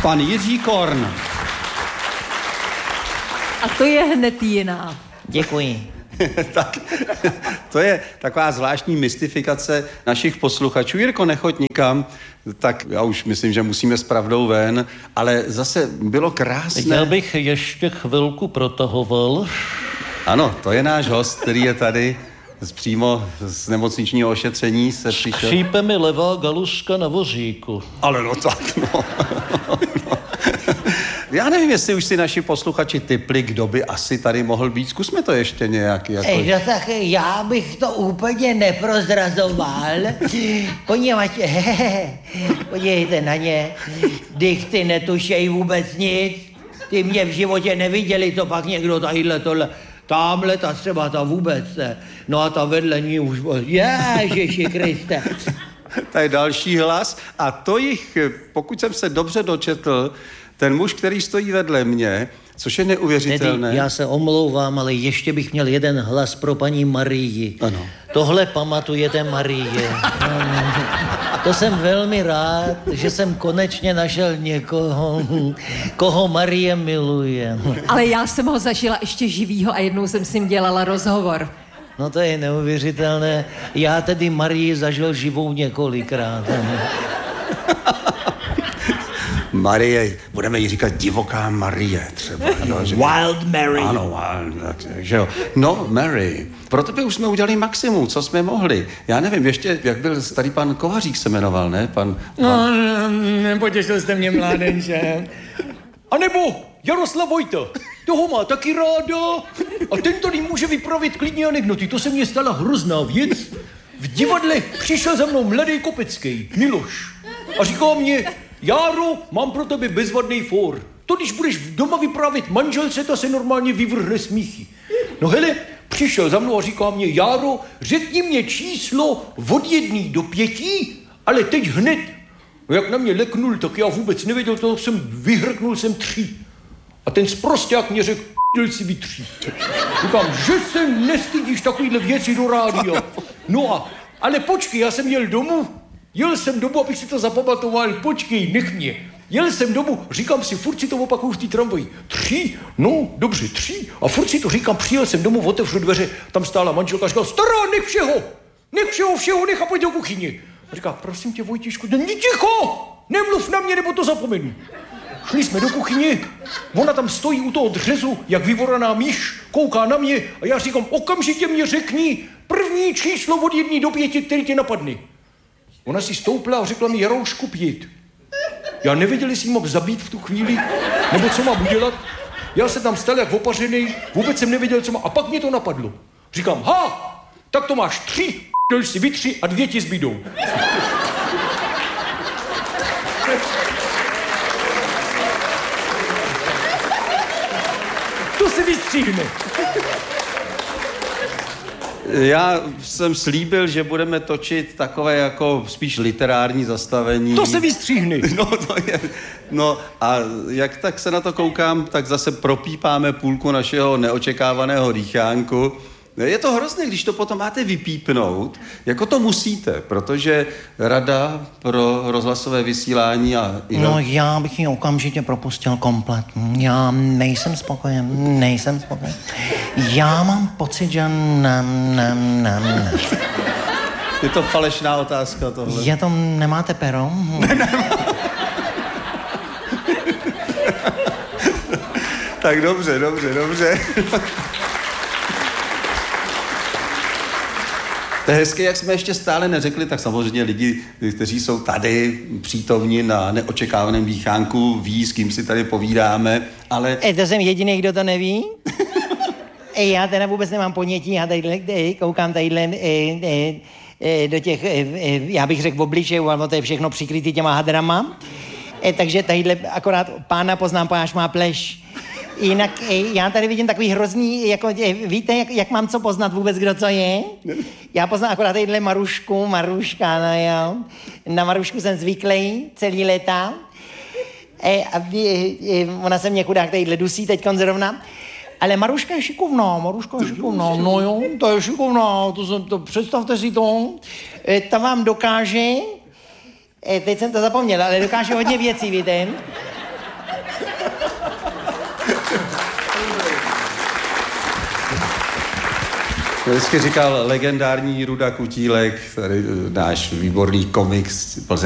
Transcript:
Pan Jiří Korn. A to je hned jiná. Děkuji. Tak, to je taková zvláštní mystifikace našich posluchačů. Jirko, nechoď nikam, tak já už myslím, že musíme s pravdou ven, ale zase bylo krásné. Já bych ještě chvilku protahoval. Ano, to je náš host, který je tady přímo z nemocničního ošetření se přišel. Šípe mi levá galuska na vozíku. Ale no tak, no. Já nevím, jestli už si naši posluchači tipli, kdo by asi tady mohl být. Zkusme to ještě nějak. Jako... No tak já bych to úplně neprozrazoval, poněvadž, podívejte na ně, když ty netušej vůbec nic, ty mě v životě neviděli, to pak někdo tadyhle tohle, tamhle ta třeba ta vůbec, no a ta vedle ní už, Ježiši Kriste. To je další hlas a to jich, pokud jsem se dobře dočetl, ten muž, který stojí vedle mě, což je neuvěřitelné. Tedy, já se omlouvám, ale ještě bych měl jeden hlas pro paní Marii. Ano. Tohle pamatujete, Marie. To jsem velmi rád, že jsem konečně našel někoho, koho Marie miluje. Ale já jsem ho zažila ještě živýho a jednou jsem s ním dělala rozhovor. No to je neuvěřitelné. Já tedy Marii zažil živou několikrát. Marie, budeme jí říkat divoká Marie třeba. No, že... Wild Mary. Ano, že jo. No, Mary, pro tebe už jsme udělali maximum, co jsme mohli. Já nevím, ještě, jak byl starý pan Kovařík se jmenoval, ne? No, potěšil jste mě, mládenče. A nebo Jaroslav Vojta, toho má taky ráda a ten tady může vyprávět klidně anekdoty. To se mně stala hrozná věc. V divadle přišel za mnou mladý Kopecký, Miloš, a říkal mě: Járo, mám pro tebe bezvadný fór. To, když budeš doma vyprávět manželce, ta se normálně vyvrhne smíchy. No hele, přišel za mnou a říká mě: Járo, řekni mě číslo od 1 do 5, ale teď hned. No jak na mě leknul, tak já vůbec nevěděl, to vyhrknul jsem 3. A ten sprosťák mě řekl: p***l si vy 3. Říkám, že se nestydíš takovýhle věci do rádia. No ale počkej, já jsem jel domů, abych si to zapamatoval, počkej, nech mě. Jel jsem domů, říkám si, furt si to opakuju v té tramvaji. 3, no, dobře, 3. A furt si to říkám, přijel jsem domů, otevřu dveře, tam stála manželka a říkala: stará, nech všeho, nech a pojď do kuchyně. A říká: prosím tě, Vojtišku, ticho, nemluv na mě, nebo to zapomenu. Šli jsme do kuchyně, ona tam stojí u toho dřezu, jak vyvoraná myš, kouká na mě a já říkám: okamžitě mě řekni první číslo od 1 do 5, který tě napadne. Ona si stoupla a řekla mi: Jaroušku, 5. Já nevěděl, jestli mám zabít v tu chvíli, nebo co mám udělat. Já se tam stal jak opařený, vůbec jsem nevěděl, co mám. A pak mě to napadlo. Říkám: tak to máš 3, p***l si vy 3 a 2 ti zbydou. To se vystříhne. Já jsem slíbil, že budeme točit takové jako spíš literární zastavení. To se vystříhne. No, to je. No a jak tak se na to koukám, tak zase propípáme půlku našeho neočekávaného dýchánku. Je to hrozné, když to potom máte vypípnout, jako to musíte, protože Rada pro rozhlasové vysílání a... No já bych ji okamžitě propustil komplet. Já nejsem spokojen. Já mám pocit, že Je to falešná otázka tohle. Nemáte pero? Tak dobře. To je hezké, jak jsme ještě stále neřekli, tak samozřejmě lidi, kteří jsou tady přítomni na neočekávaném dýchánku, ví, s kým si tady povídáme, ale... To jsem jediný, kdo to neví. Já teda vůbec nemám ponětí, já tady koukám tadyhle do těch, já bych řekl, obličejů, ale to je všechno přikrytý těma hadrama. Takže tadyhle akorát pána poznám, až má pleš. Jinak já tady vidím takový hrozný, jako víte, jak mám co poznat vůbec, kdo co je? Já poznám akorát tadyhle Maruška, no jo. Na Marušku jsem zvyklý celý léta. Ona se mě chudák tadyhle dusí teďkon zrovna. Ale Maruška je šikovná, no jo, to je šikovná, to představte si to. Ta vám dokáže, teď jsem to zapomněl, ale dokáže hodně věcí, víte. Vždycky říkal legendární Ruda Kutílek, tady náš výborný komiks